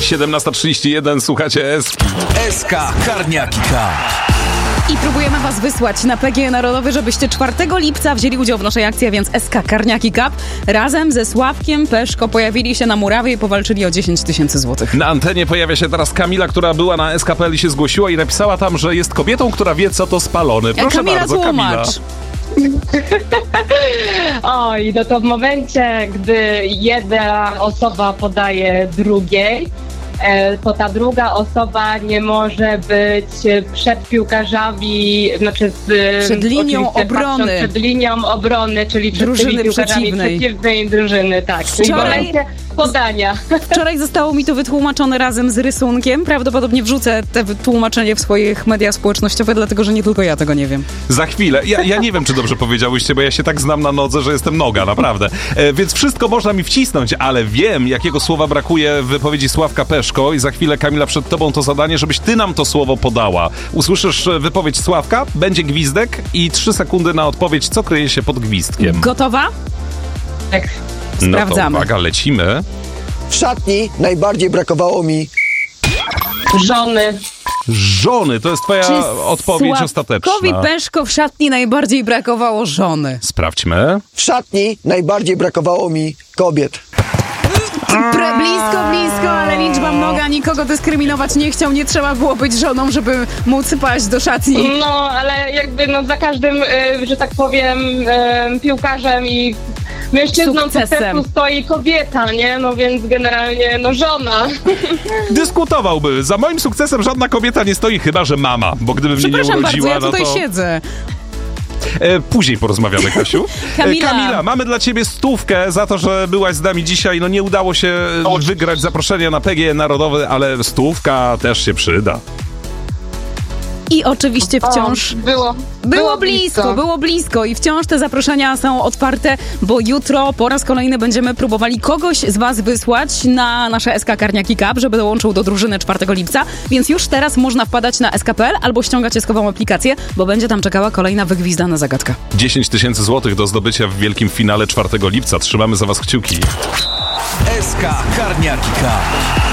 17:31, słuchacie Eski. SK Karniaki Cup. I próbujemy was wysłać na PGE Narodowy, żebyście 4 lipca wzięli udział w naszej akcji, a więc SK Karniaki Cup. Razem ze Sławkiem Peszko pojawili się na murawie i powalczyli o 10 000 złotych. Na antenie pojawia się teraz Kamila, która była na SKPL i się zgłosiła i napisała tam, że jest kobietą, która wie, co to spalony. Proszę Kamila, bardzo, Kamila. Oj, no to w momencie, gdy jedna osoba podaje drugiej, to ta druga osoba nie może być przed piłkarzami, znaczy przed linią obrony. Przed linią obrony, czyli przed drużyny tymi piłkarzami przeciwnej drużyny, tak. Czyli w momencie podania. Wczoraj zostało mi to wytłumaczone razem z rysunkiem. Prawdopodobnie wrzucę te wytłumaczenie w swoich mediach społecznościowych, dlatego że nie tylko ja tego nie wiem. Za chwilę. Ja nie wiem, czy dobrze powiedziałyście, bo ja się tak znam na nodze, że jestem noga, naprawdę. Więc wszystko można mi wcisnąć, ale wiem, jakiego słowa brakuje w wypowiedzi Sławka Peszko i za chwilę, Kamila, przed tobą to zadanie, żebyś ty nam to słowo podała. Usłyszysz wypowiedź Sławka, będzie gwizdek i 3 sekundy na odpowiedź, co kryje się pod gwizdkiem. Gotowa? Tak. Sprawdzamy. No to uwaga, lecimy. W szatni najbardziej brakowało mi Żony. Żony, to jest twoja odpowiedź ostateczna. Sławkowi Peszko w szatni najbardziej brakowało żony. Sprawdźmy. w szatni najbardziej brakowało mi kobiet. Blisko, ale liczba mnoga, nikogo dyskryminować nie chciał, nie trzeba było być żoną, żeby móc paść do szatni. No, ale jakby za każdym, że tak powiem, piłkarzem i mężczyzną po sercu stoi kobieta, nie? No więc generalnie, żona. Dyskutowałby. Za moim sukcesem żadna kobieta nie stoi, chyba że mama, bo gdyby mnie nie Przepraszam urodziła, bardzo, ja tutaj no to... siedzę. Później porozmawiamy, Kasiu. Kamila, mamy dla ciebie 100 za to, że byłaś z nami dzisiaj. No nie udało się wygrać zaproszenia na PGE Narodowy, ale 100 też się przyda. I oczywiście wciąż było blisko i wciąż te zaproszenia są otwarte, bo jutro po raz kolejny będziemy próbowali kogoś z was wysłać na nasze SK Karniaki Cup, żeby dołączył do drużyny 4 lipca, więc już teraz można wpadać na SK.pl albo ściągać eskową aplikację, bo będzie tam czekała kolejna wygwizdana zagadka. 10 000 złotych do zdobycia w wielkim finale 4 lipca. Trzymamy za was kciuki. SK Karniaki Cup.